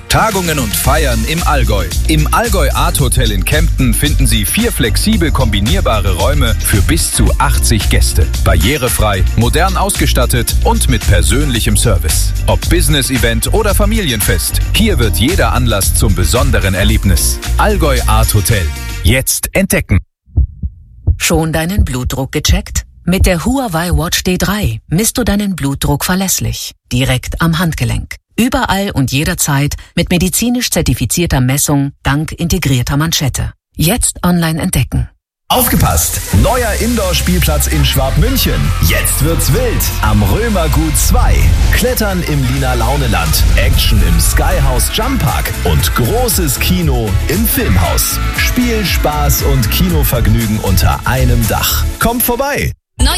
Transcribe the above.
Tagungen und Feiern im Allgäu. Im Allgäu Art Hotel in Kempten finden Sie 4 flexibel kombinierbare Räume für bis zu 80 Gäste. Barrierefrei, modern ausgestattet und mit persönlichem Service. Ob Business-Event oder Familienfest, hier wird jeder Anlass zum besonderen Erlebnis. Allgäu Art Hotel. Jetzt entdecken. Schon deinen Blutdruck gecheckt? Mit der Huawei Watch D3 misst du deinen Blutdruck verlässlich, direkt am Handgelenk. Überall und jederzeit mit medizinisch zertifizierter Messung dank integrierter Manschette. Jetzt online entdecken. Aufgepasst! Neuer Indoor-Spielplatz in Schwabmünchen. Jetzt wird's wild am Römergut 2. Klettern im Lina Launeland, Action im Skyhouse Jump Park und großes Kino im Filmhaus. Spiel, Spaß und Kinovergnügen unter einem Dach. Kommt vorbei!